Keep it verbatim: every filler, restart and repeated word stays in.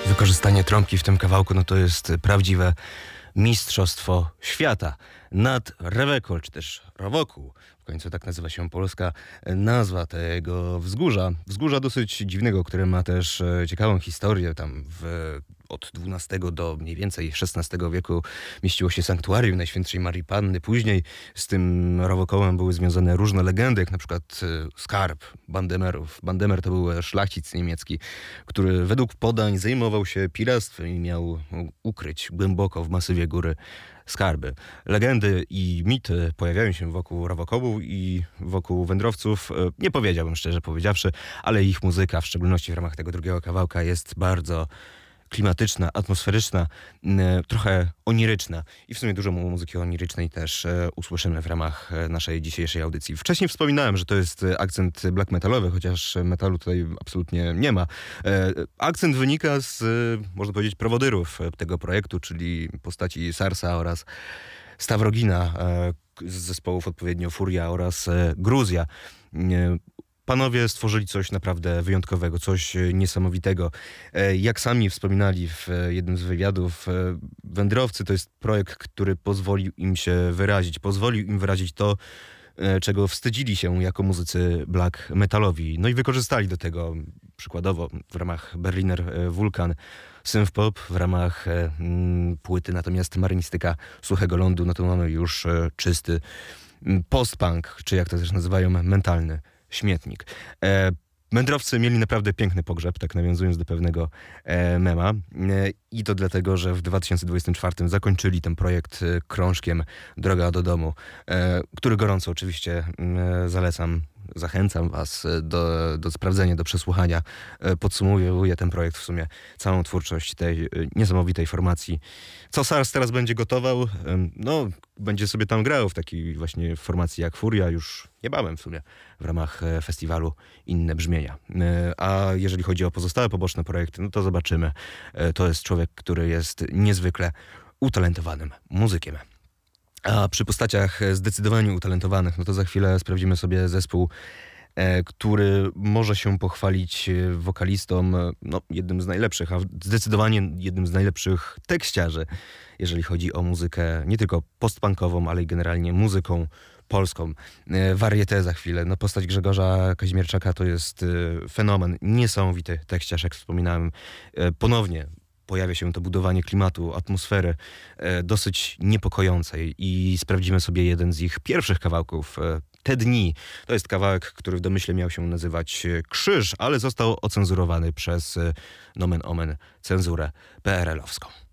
Wykorzystanie trąbki w tym kawałku, no to jest prawdziwe mistrzostwo świata. Nad Rewekol, czy też Rowokół, w końcu tak nazywa się polska nazwa tego wzgórza. Wzgórza dosyć dziwnego, które ma też ciekawą historię. Tam w, od dwunastego do mniej więcej szesnastego wieku mieściło się sanktuarium Najświętszej Marii Panny. Później z tym Rowokołem były związane różne legendy, jak na przykład skarb Bandemerów. Bandemer to był szlachcic niemiecki, który według podań zajmował się piractwem i miał ukryć głęboko w masywie góry skarby. Legendy i mity pojawiają się wokół Rowokołu i wokół wędrowców. Nie powiedziałbym szczerze powiedziawszy, ale ich muzyka, w szczególności w ramach tego drugiego kawałka, jest bardzo klimatyczna, atmosferyczna, trochę oniryczna. I w sumie dużo muzyki onirycznej też usłyszymy w ramach naszej dzisiejszej audycji. Wcześniej wspominałem, że to jest akcent black metalowy, chociaż metalu tutaj absolutnie nie ma. Akcent wynika z, można powiedzieć, prowodyrów tego projektu, czyli postaci Sarsa oraz Stawrogina z zespołów odpowiednio Furia oraz Gruzja. Panowie stworzyli coś naprawdę wyjątkowego, coś niesamowitego. Jak sami wspominali w jednym z wywiadów, Wędrowcy to jest projekt, który pozwolił im się wyrazić. Pozwolił im wyrazić to, czego wstydzili się jako muzycy black metalowi. No i wykorzystali do tego przykładowo w ramach Berliner Vulkan synthpop, w ramach mm, płyty natomiast Marynistyka Suchego Lądu, no to mamy już czysty postpunk, czy jak to też nazywają, mentalny śmietnik. E, Wędrowcy mieli naprawdę piękny pogrzeb, tak nawiązując do pewnego e, mema. E, I to dlatego, że w dwa tysiące dwudziestym czwartym zakończyli ten projekt e, krążkiem Droga do domu, e, który gorąco oczywiście e, zalecam. Zachęcam was do, do sprawdzenia, do przesłuchania. Podsumowuję ten projekt w sumie, całą twórczość tej niesamowitej formacji. Co Sars teraz będzie gotował? No, będzie sobie tam grał w takiej właśnie formacji jak Furia już niebawem w sumie w ramach festiwalu Inne Brzmienia. A jeżeli chodzi o pozostałe poboczne projekty, no to zobaczymy. To jest człowiek, który jest niezwykle utalentowanym muzykiem. A przy postaciach zdecydowanie utalentowanych, no to za chwilę sprawdzimy sobie zespół, e, który może się pochwalić wokalistą, no jednym z najlepszych, a zdecydowanie jednym z najlepszych tekściarzy, jeżeli chodzi o muzykę nie tylko postpunkową, ale i generalnie muzyką polską. E, Varieté za chwilę. No postać Grzegorza Kazimierczaka to jest e, fenomen, niesamowity tekściarz, jak wspominałem. E, ponownie pojawia się to budowanie klimatu, atmosfery e, dosyć niepokojącej i sprawdzimy sobie jeden z ich pierwszych kawałków. E, Te dni. To jest kawałek, który w domyśle miał się nazywać Krzyż, ale został ocenzurowany przez e, nomen omen cenzurę P R L owską.